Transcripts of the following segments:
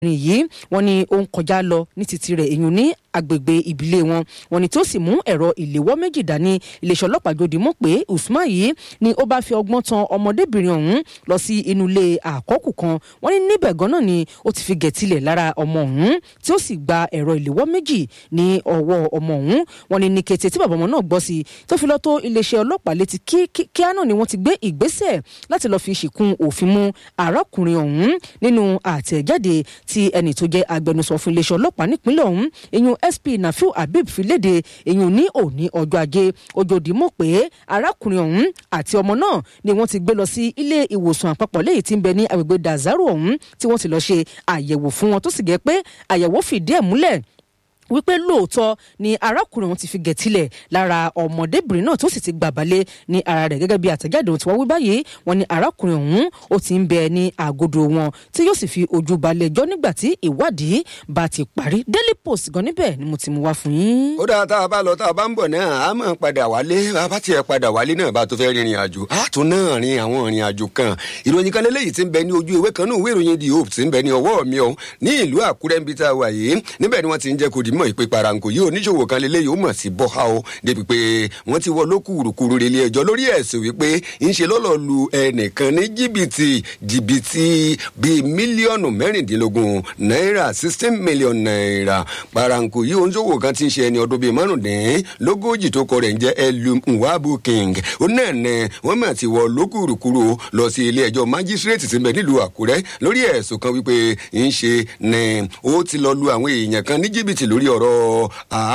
yìí wọ́n ní ó ń kọjá lọ ní títì rẹ̀ èyàn ní agbègbè ìbílẹ̀ wọn wọ́n ní tó sì mú ẹ̀rọ ìléwọ́ méjì dání. iléeṣẹ́ ọlọ́pàá jòdì mọ̀ pé Usman yìí ni ó bá fi ọgbọ́n tan ọmọdébìnrin ọ̀hún lọ sí inú ilé àkọ́kù kan. wọ́n ní níbẹ̀ gan-an ni ó ti fi gẹ̀tìlẹ̀ lára ọmọ ọ̀hún tí ó sì gba ẹ̀rọ ìléwọ́ méjì ní ọwọ́ ọmọ ọ̀hún. wọ́n ní ní kété tí bàbá ọmọ náà gbọ́ sí i tó fi lọ tó iléeṣẹ́ ọlọ́pàá létí kíá náà ni wọ́n ti gbé ìgbésẹ̀ láti lọ fi ṣìkún òfin mú arákùnrin ọ̀hún. nínú àtẹ̀jáde tí ẹni tó jẹ́ agbẹnusọ fún iléeṣẹ́ ọlọ́pàá nípínlẹ̀ ọ̀hún èyàn SP Nafiu Habib fi léde èyàn ní òní ọjọ́ ajé ojòdì mọ̀ pé arákùnrin ọ̀hún àti ọmọ náà ni wọ́n ti gbé lọ sí ilé ìwòsàn àpapọ̀ léyìí tí ń bẹ ní agbègbè Dazaru ọ̀hún tí wọ́n ti lọ ṣe àyẹ̀wò fún wọn tó sì jẹ́ pé àyẹ̀wò fìdí ẹ̀ múlẹ̀ wípé lóòótọ́ ni arákùnrin wọn ti fi gẹ̀tìlẹ̀ lára ọmọdébìnrin náà tó sì ti gbàbálẹ̀ ní ara rẹ̀ gẹ́gẹ́ bí àtẹ̀jáde tí wọ́n wí báyìí wọ́n ní arákùnrin ọ̀hún ó ti ń bẹ ní àgọ́dọ̀ wọn tí yóò sì fi ojú balẹ̀ ẹjọ́ nígbà tí ìwádìí bá ti parí. Daily Post gan níbẹ̀ ni mo ti mú wá fún yín. ó dáa tá a bá lọ tá a bá ń bọ̀ náà a máa padà wálé bá tiẹ̀ padà wálé náà bá tó fẹ́ rìnrìn àjò a tún náà rin àwọn ìrìn àjò kan. ìròyìn kan lélẹ́yìí ti ń bẹ ní ojú ìwé kan náà ìwé ìròyìn The Hope ti ń bẹ ní ọwọ́ mi ọ ní ìlú Àkúrẹ́ níbi tá a wà yìí níbẹ̀ ni wọ́n ti ń jẹ́ kó dì mọ́ ìpè paranko yìí oníṣòwò kan lélẹ́yìí ó mọ̀ sí bọ́há o débi pé wọ́n ti wọ́ lókùrùkùrù relé ẹjọ́ lórí ẹ̀sùn wípé ń ṣe lọ́lọ́ lu ẹnìkan ní jìbìtì bíi mílíọ̀nù mẹ́rìndínlógún náírà 16 million naira. paranko yìí oníṣòwò kan ti ń ṣe ẹni ọdún bíi márùndínlógójì tó kọ rẹ̀ ń jẹ́ Elum Nwabu King ó náà nẹ wọ́n mọ̀ ti wọ́ lókùrùkùrù lọ sí ilé ẹjọ́ májísírèètì tí ń bẹ nílùú Àkúrẹ́ lórí ẹ̀sùn kan wípé ń ṣe ní ó ti lọ lu àwọn èèyàn kan ní jìbìtì lórí ọ̀rọ̀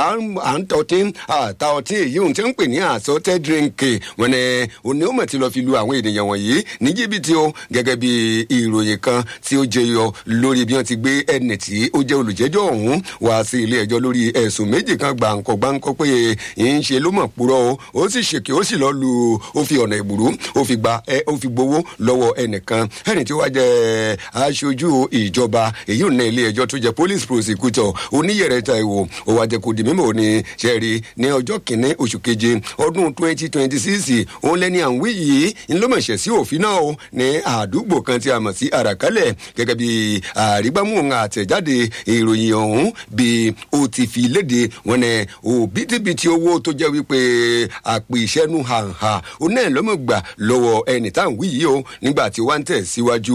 àta ọtí èyí ohun tí wọ́n ń pè ní assorted drink wọn ni òní ó mọ̀ tí lọ́ọ́ fi lu àwọn ènìyàn wọ̀nyí ní jìbìtì o gẹ́gẹ́ bí ìròyìn kan tí ó jẹyọ lórí bí wọ́n ti gbé ẹni tí ó jẹ́ olùjẹ́jọ́ ọ̀hún wá sí ilé ẹjọ́ lórí ẹ̀sùn méjì kan gbàǹkọ́ pé ń ṣe ló mọ̀ purọ́ o ó sì ṣèké ó sì lọ́ọ́ lu ó fi ọ̀nà ìbùrú ó fi gbowó lọ́wọ́ ẹnìkan ẹni tí ó wá jẹ́ aṣojú ìjọba èyí ò ní ilé ẹjọ́ tó jẹ́ police prosecutor oníyẹ̀rẹ̀ Táíwò ó wá jẹ́ kó di mímọ̀ ní sẹ́ẹ̀rì ní ọjọ́ kìíní oṣù keje ọdún 2026 òun lẹ́ni à ń wí yìí ńlọ́mọ̀ṣẹ̀ sí òfin náà o ní àdúgbò kan tí a mọ̀ sí Àràkálẹ̀ gẹ́gẹ́ bí àrígbámú àtẹ̀jáde ìròyìn ọ̀hún bí ó ti fi léde wọn ní òbítíbitì owó tó jẹ́ wípé àpò ìṣẹ́nu hàǹhà òun náà lọ́mọ̀ gbà lọ́wọ́ ẹni tá à ń wí yìí o nígbà tí wọ́n ń tẹ̀ síwájú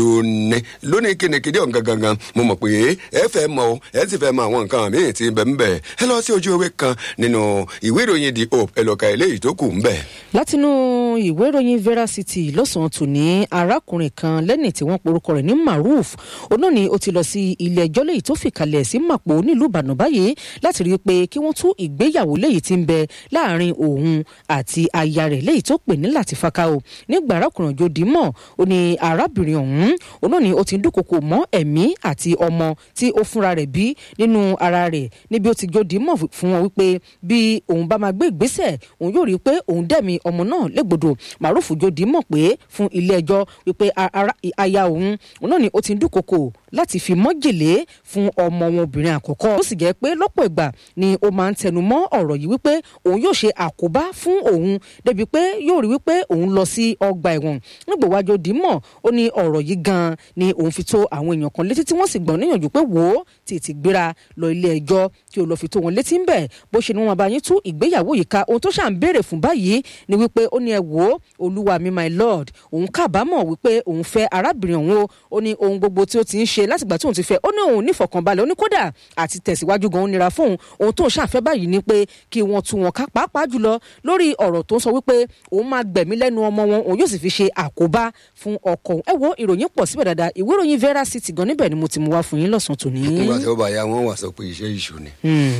lónìí kénekéde ọ̀hún gangan mo mọ̀ pé ẹ fẹ́ mọ̀ ẹ sì fẹ́ mọ̀ àwọn nǹkan míì tí ń bẹ ń bẹ ẹ lọ sí ojú ewé kan nínú ìwé ìròyìn The Hope ẹ lọ ka eléyìí tó kù ń bẹ. látinú ìwé ìròyìn Veracity lọ́sàn-án tòní arákùnrin kan lẹ́ni tí wọ́n porúkọ rẹ̀ ní Maruf òun náà ni ó ti lọ sí ilé ẹjọ́ léyìí tó fìkàlẹ̀ sí Màpó nílùú Ìbàdàn báyìí láti rí i pé kí wọ́n tú ìgbéyàwó léyìí tí ń bẹ láàrin òun àti aya rẹ̀ léyìí tó pè ní Latifaka o nígbà arákùnrin ọjọ́ dìímọ̀ ó ní arábìnrin ọ̀hún òun náà ni ó ti ń dúnkokò mọ́ ẹ̀mí àti ọmọ tí ó fúnra rẹ̀ bí nínú ara rẹ̀ níbi ó ti jòdì mọ̀ fún wọn wípé bí òun bá máa gbé ìgbésẹ̀ òun yóò rí i pé òun dẹ̀mí ọmọ náà légbodò Maruf jòdì mọ̀ pé fún ilé ẹjọ́ wípé aya òun náà ni ó ti ń dúnkokò láti fi májèlé fún ọmọ wọn obìnrin àkọ́kọ́ ó sì jẹ́ pé lọ́pọ̀ ìgbà ni ó máa ń tẹnu mọ́ ọ̀rọ̀ yìí wípé òun yóò ṣe àkóbá fún òun débi pé yóò rí wípé òun lọ sí ọgbà ẹ̀wọ̀n nígbà wájú dìímọ̀ ó ní ọ̀rọ̀ yìí gan ni òun fi tó àwọn èèyàn kan létí tí wọ́n sì gbọ́n níyànjú pé wò ó tètè gbéra lọ ilé ẹjọ́ kí o lọ fi tó wọn létí ń bẹ̀ bó ṣe ni wọn bá yín tú ìgbéyàwó yìí ká ohun tó ṣà ń béèrè fún báyìí ni wípé ó ní ẹ wò ó olúwa mi my lord òun kábàámọ̀ wípé òun fẹ́ arábìnrin òun ó ní ohun gbogbo tí ó ti ń ṣe látìgbà tí òun ti fẹ́ ó ní òun nífọ̀kànbalẹ̀ ó ní kódà àti tẹ̀síwájú gan-an nira fóun ohun tó ń ṣàfẹ́ báyìí ni pé kí wọ́n tú wọn ká pàápàá jùlọ lórí ọ̀rọ̀ tó ń sọ wípé òun máa gbẹ̀mí lẹ́nu ọmọ wọn òun yóò sì fi ṣe àkóbá fún ọkọ ẹ wo ìròyìn pọ̀ síbẹ̀ dáadáa ìwé ìròyìn Veracity gan níbẹ̀ ni mo ti mú wá fún yín lọ́sàn-án tòní. nígbà tí ó bá ya wọn wà sọ pé iṣẹ́ ìṣù ni.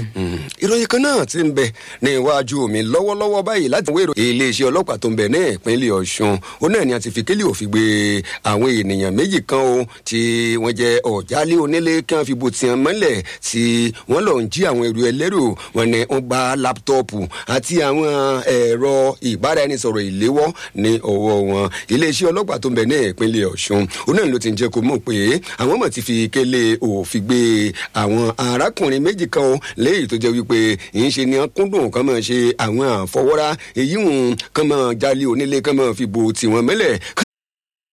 ìròyìn kan náà ti ń bẹ ní iwájú mi lọ́wọ́lọ́wọ́ báyìí láti wé iléeṣẹ́ ọlọ́pàá tó ń bẹ ní ìpínlẹ̀ Ọ̀ṣun ó náà ni a ti fi kélé òfin gbé àwọn ènìyàn méjì kan o tí wọ́n jẹ́ ọ̀jálé onílé kí wọ́n fi bò tiẹ̀ mọ́lẹ̀ tí wọ́n lọ ń jí àwọn ẹrù ẹlẹ́rù wọn ni wọ́n gba láptọ́ọ̀pù àti àwọn ẹ̀rọ ìbáraẹnisọ̀rọ̀ ìléwọ́ ní ọwọ́ wọn iléeṣẹ́ ọlọ́pàá tó ń bẹ ní ìpínlẹ̀ Ọ̀ṣun ó náà ló ti ń jẹ́ kó mọ̀ pé àwọn mọ̀ ti fi kélé òfin gbé àwọn arákùnrin méjì kan léyìí tó jẹ́ wípé yìí ṣe ni kúndùn kan máa ṣe àwọn àfọwọ́rá èyí hùn kan máa jálé onílé kan máa fi bò tiwọn mẹ́lẹ̀